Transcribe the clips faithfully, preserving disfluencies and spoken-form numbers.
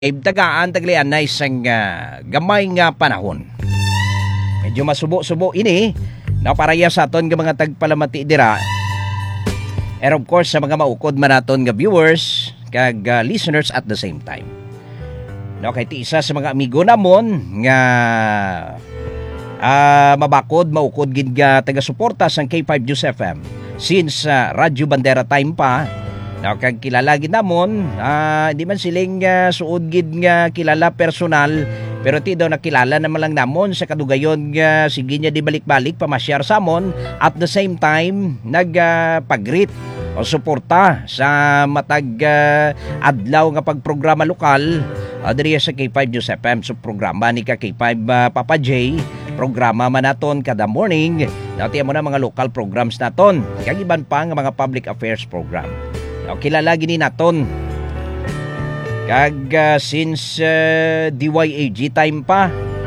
tagaan taglian na isang uh, gamay nga panahon. Medyo masubo-subo ini na paraya sa aton nga mga tagpalamati dira. And of course sa mga maukod man naton nga viewers kag uh, listeners at the same time. No kay ti isa sa mga amigo namon nga uh, mabakod maukod gid nga taga-suporta sang K five News F M since uh, Radyo Bandera time pa. No, kag kilala gid namon, uh, di man siling uh, suod gid nga kilala personal, pero ti daw nakilala naman lang namon sa kadugayon nga uh, sige niya di balik-balik pamasyar sa amon at the same time nagpag-greet uh, o suporta sa matag uh, adlaw nga pagprograma lokal uh, diri sa K five News F M. So programa ni ka K five uh, Papa J, programa man naton kada morning. Dati mo na mga local programs naton, kag iban pa nga mga public affairs program. O, kilala gini naton kag uh, since uh, D Y A G time pa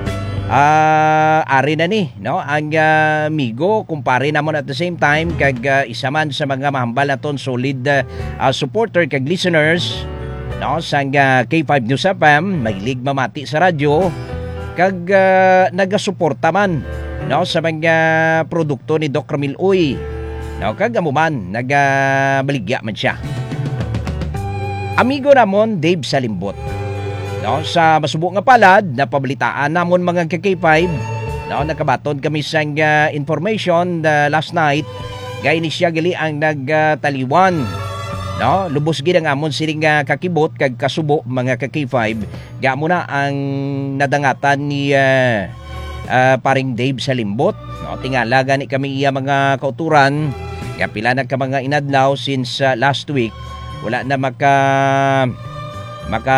uh, ari na ni no ang uh, amigo kumpare namon at the same time kag uh, isa man sa mga mahambal naton solid uh, uh, supporter kag listeners no sang uh, K five News F M mahilig mamati sa radyo kag uh, nagasuporta man no sa mga produkto ni Doc Ramil Uy. No, kag amuman nagabaligya man siya. Amigo namon Dave Salimbot. No, sa masubo nga palad napabalitaan namon mga K five. No, nakabaton kami sang uh, information uh, last night. Gay ni siya gali ang nagtaliwan. Uh, no, lubos gid ang amon siling uh, kakibot kag kasubo mga K five. Ga mo na ang nadangatan ni uh, uh, paring Dave Salimbot. No, tingala gani kami iya mga kauturan. Kaya pila na ka mga inadlaw since uh, last week wala na maka maka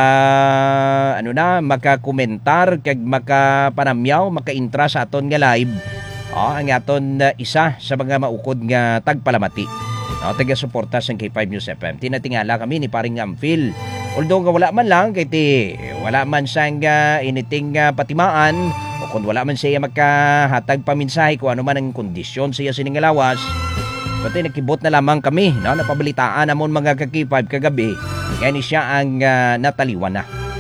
ano na maka komentar kag maka panamyaw maka intra sa aton nga live. Oh, ang aton uh, isa sa mga maukod nga tagpalamati. No, taga suporta sa K five News F M. Tinatingala kami ni paring Amphil. Although nga wala man lang kay ti wala man sang uh, anything uh, patimaan o kung wala man siya makahatag paminsahe kung ano man ang kondisyon siya sining lawas. Pati nakibot na lamang kami, no? Napabalitaan namon mga K five kagabi. Kaya ni siya ang uh, nataliwan na.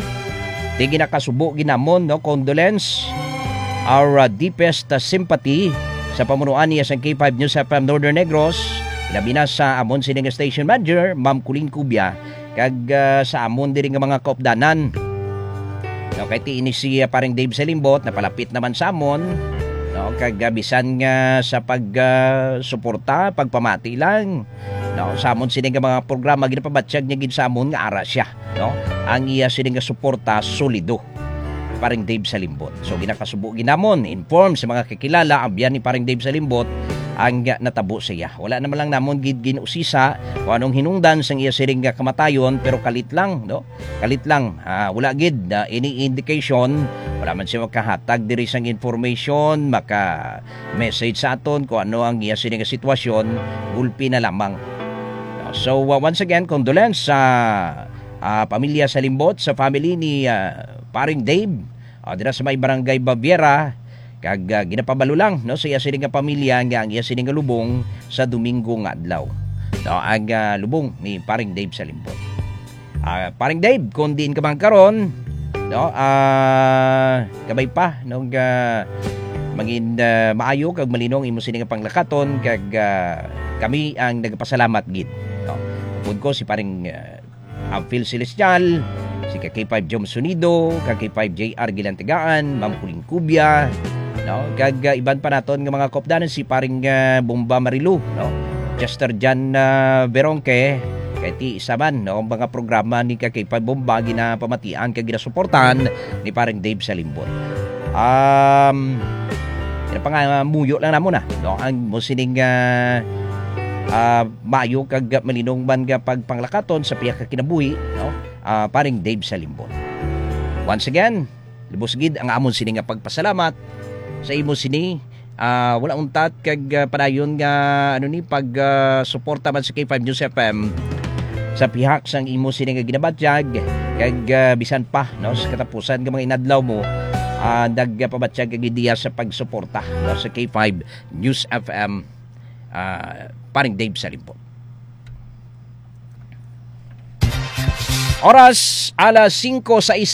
Di ginakasubo ginamon, no? Condolence, our uh, deepest uh, sympathy sa pamunuan niya sa K five News F M Northern Negros. Ilabi na sa amon sining station manager, Ma'am Kulin Cubia, kag uh, sa amon diri nga mga kaupdanan. No, kay ti ini si uh, paring Dave Salimbot napalapit naman sa amon. No, kagabisan nga sa pag-suporta, uh, pagpamati lang. No, sa amon sining mga programa ginapabatsyag niya gid sa amon nga ara siya, no? Ang iya sining nga suporta solido. Paring Dave Salimbot. So ginakasubo ginamon, inform sa mga kakilala ang biyan ni paring Dave Salimbot ang uh, natabo siya. Wala naman lang namon gid ginusisa kung anong hinungdan sang iya sining nga kamatayon pero kalit lang, no? Kalit lang. Uh, wala gid uh, any indication. Wala man siya makahatag diri sang information, maka message sa aton kung ano ang iya sining sitwasyon, gulpi na lamang. So uh, once again, condolence sa uh, pamilya Salimbot, sa family ni uh, paring Dave, uh, dira sa may barangay Baviera, kag uh, ginapabalo lang no sa iya sining nga pamilya nga ang iya sining nga lubong sa Domingo nga adlaw. No, ang uh, lubong ni paring Dave Salimbot. Uh, paring Dave, kung diin ka man karon, no, ah uh, gabay pa nung uh, mangin uh, maayo kag malinong imo sini nga panglakaton kag uh, kami ang nagpasalamat gid. No. Pud ko si paring uh, Amphil Celestial, si K five Jom Sunido, kag K five J R Gilantigaan, Ma'am Kuling Cubia, no, kag uh, iban pa naton nga mga kopdanan si paring uh, Bomba Marilu, no. Chester Jan uh, Beronque, kay ti isa man no mga programa ni K five Bomba ginapamatian kag ginasuportahan ni paring Dave Salimbot. Um ina pa nga muyo lang namo na no ang mo sining uh, uh, mayo kag malinong man nga pagpanglakaton sa piya ka kinabuhi no uh, paring Dave Salimbot. Once again, lubos gid ang amon sining nga pagpasalamat sa imo sini. Uh, wala untat kag uh, padayon nga ano ni pag uh, suporta man sa K five News F M sa pihak sang imo sini nga ginabatyag kag uh, bisan pa no sa katapusan nga mga inadlaw mo uh, nagpabatyag kag ideya sa pagsuporta no, sa K five News F M uh, paring Dave Salimbot. Oras alas singko sa